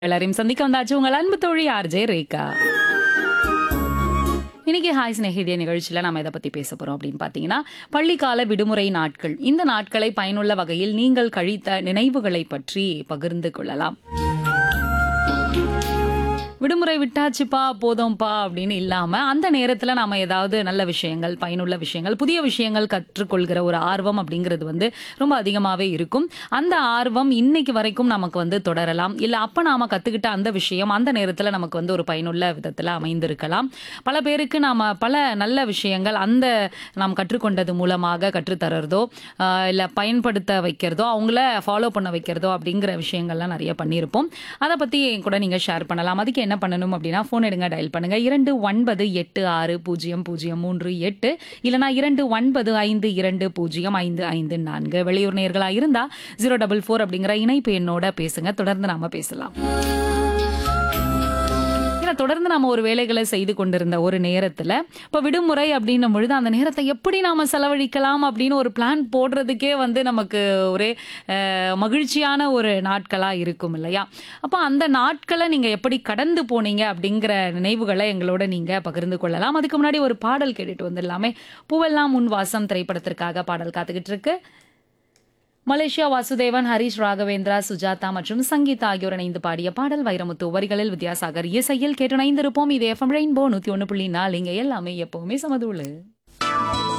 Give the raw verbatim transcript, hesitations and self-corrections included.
எல்லாரையும் சந்திக்க வந்தாச்சு உங்கள் அன்பு தோழி ஆர்ஜே ரேகா. இன்னைக்கு ஹாய் ஸ்நேகிதிய நிகழ்ச்சியில் நம்ம எதை பற்றி பேச போகிறோம் அப்படின்னு பார்த்தீங்கன்னா, பள்ளிக்கால விடுமுறை நாட்கள். இந்த நாட்களை பயனுள்ள வகையில் நீங்கள் கழித்த நினைவுகளை பற்றி பகிர்ந்து கொள்ளலாம். விடுமுறை விட்டாச்சுப்பா போதும்பா அப்படின்னு இல்லாமல் அந்த நேரத்தில் நாம் ஏதாவது நல்ல விஷயங்கள், பயனுள்ள விஷயங்கள், புதிய விஷயங்கள் கற்றுக்கொள்கிற ஒரு ஆர்வம் அப்படிங்கிறது வந்து ரொம்ப அதிகமாகவே இருக்கும். அந்த ஆர்வம் இன்னைக்கு வரைக்கும் நமக்கு வந்து தொடரலாம். இல்லை அப்போ நாம் கற்றுக்கிட்ட அந்த விஷயம் அந்த நேரத்தில் நமக்கு வந்து ஒரு பயனுள்ள விதத்தில் அமைந்திருக்கலாம். பல பேருக்கு நாம் பல நல்ல விஷயங்கள் அந்த நாம் கற்றுக்கொண்டது மூலமாக கற்றுத்தரதோ இல்லை பயன்படுத்த வைக்கிறதோ அவங்கள ஃபாலோ பண்ண வைக்கிறதோ அப்படிங்கிற விஷயங்கள்லாம் நிறைய பண்ணியிருப்போம். அதை பற்றி கூட நீங்கள் ஷேர் பண்ணலாம். அதுக்கு என்ன பண்ணணும் அப்படின்னா, ஃபோன் எடுங்க, டயல் பண்ணுங்க இரண்டு ஒன்பது எட்டு ஆறு பூஜ்ஜியம் பூஜ்ஜியம் மூன்று எட்டு இல்லைனா இரண்டு ஒன்பது ஐந்து இரண்டு பூஜ்ஜியம் ஐந்து ஐந்து நான்கு. வெளியூர் நேயர்களா இருந்தா ஜீரோ டபுள் ஃபோர் அப்படிங்கிற இணைப்பு எண்ணோட பேசுங்க. தொடர்ந்து நாம பேசலாம். தொடர்ந்து நாம ஒரு வேலைகளை செய்து கொண்டிருந்த ஒரு நேரத்துல இப்ப விடுமுறை அப்படின்னும் பொழுது அந்த நேரத்தை எப்படி நாம செலவழிக்கலாம் அப்படின்னு ஒரு பிளான் போடுறதுக்கே வந்து நமக்கு ஒரே மகிழ்ச்சியான ஒரு நாட்களா இருக்கும் இல்லையா? அப்ப அந்த நாட்களை நீங்க எப்படி கடந்து போனீங்க அப்படிங்கிற நினைவுகளை எங்களோட நீங்க பகிர்ந்து கொள்ளலாம். அதுக்கு முன்னாடி ஒரு பாடல் கேட்டுட்டு வந்துடலாமே. பூவெல்லாம் உன் வாசம் திரைப்படத்திற்காக பாடல் காத்துக்கிட்டு இருக்கு. மலேசியா வாசுதேவன், ஹரிஷ் ராகவேந்திரா, சுஜாதா மற்றும் சங்கீதா ஆகியோர் இணைந்து பாடிய பாடல். வைரமுத்து வரிகளில் வித்யாசாகர் இசையில் கேட்டு இணைந்திருப்போம். இது எஃப்எம் ரெயின்போ நூத்தி ஒன்னு புள்ளி நாலு. இங்க எல்லாமே எப்பவுமே சமதூளு.